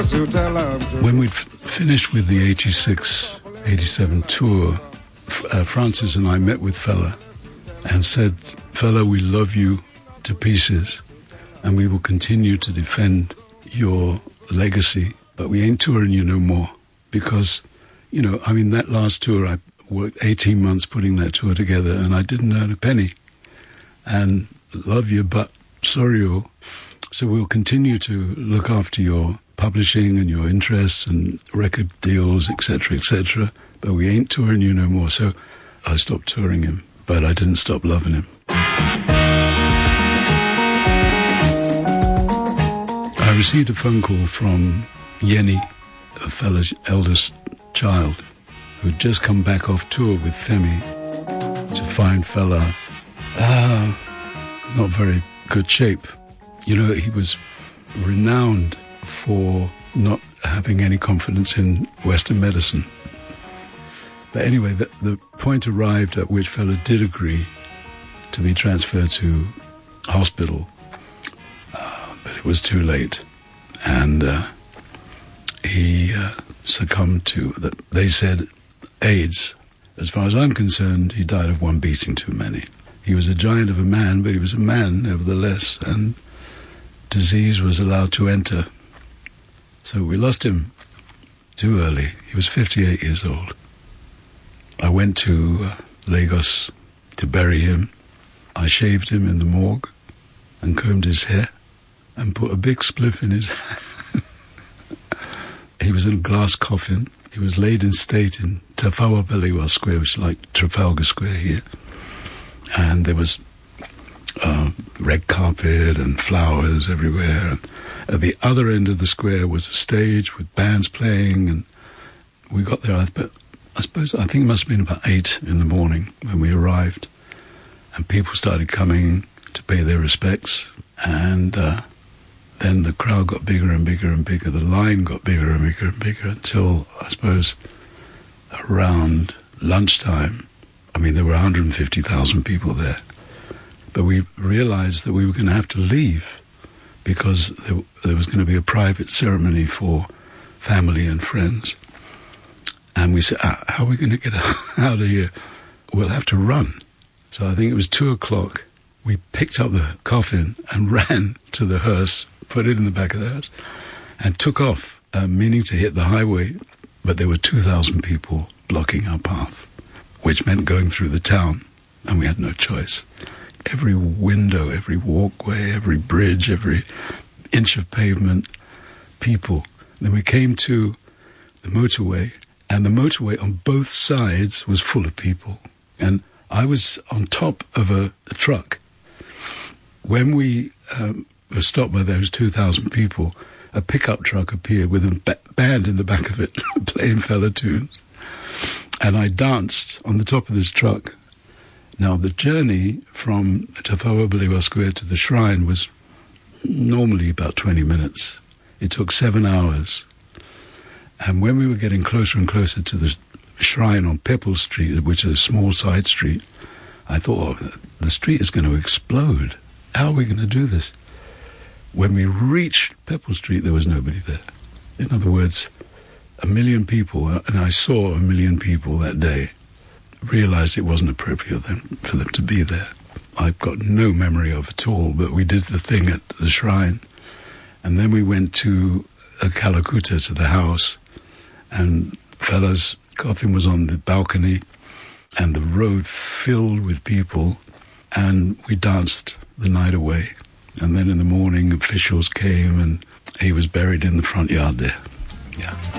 When we'd finished with the 86, 87 tour, Francis and I met with Fela and said, Fela, we love you to pieces and we will continue to defend your legacy, but we ain't touring you no more. Because, you know, I mean, that last tour, I worked 18 months putting that tour together and I didn't earn a penny. And love you, but sorry. So we'll continue to look after your publishing and your interests and record deals, etc., but we ain't touring you no more. So I stopped touring him, but I didn't stop loving him. I received a phone call from Yenny, Fela's eldest child, who'd just come back off tour with Femi to find Fela not very good shape. You know, he was renowned for not having any confidence in Western medicine. But anyway, the point arrived at which Fela did agree to be transferred to hospital, but it was too late. And he succumbed to, they said, AIDS. As far as I'm concerned, he died of one beating too many. He was a giant of a man, but he was a man nevertheless, and disease was allowed to enter. So we lost him too early. He was 58 years old. I went to Lagos to bury him. I shaved him in the morgue and combed his hair and put a big spliff in his hand. He was in a glass coffin. He was laid in state in Tafawa Balewa Square, which is like Trafalgar Square here. And there was red carpet and flowers everywhere. And at the other end of the square was a stage with bands playing. And we got there, I think it must have been about 8 in the morning when we arrived. And people started coming to pay their respects. And then the crowd got bigger and bigger and bigger. The line got bigger and bigger and bigger until, I suppose, around lunchtime. I mean, there were 150,000 people there. But we realized that we were going to have to leave because there was going to be a private ceremony for family and friends. And we said, how are we going to get out of here? We'll have to run. So I think it was 2:00. We picked up the coffin and ran to the hearse, put it in the back of the hearse, and took off, meaning to hit the highway. But there were 2,000 people blocking our path, which meant going through the town, and we had no choice. Every window, every walkway, every bridge, every inch of pavement, people. Then we came to the motorway, and the motorway on both sides was full of people. And I was on top of a truck. When we were stopped by those 2,000 people, a pickup truck appeared with a band in the back of it playing Fela tunes. And I danced on the top of this truck. Now, the journey from Tafawa Balewa Square to the shrine was normally about 20 minutes. It took 7 hours. And when we were getting closer and closer to the shrine on Pepple Street, which is a small side street, I thought, the street is going to explode. How are we going to do this? When we reached Pepple Street, there was nobody there. In other words, 1 million people, and I saw 1 million people that day, realized it wasn't appropriate for them to be there. I've got no memory of it all, but we did the thing at the shrine. And then we went to Calcutta, to the house, and Fela's coffin was on the balcony, and the road filled with people, and we danced the night away. And then in the morning, officials came, and he was buried in the front yard there. Yeah.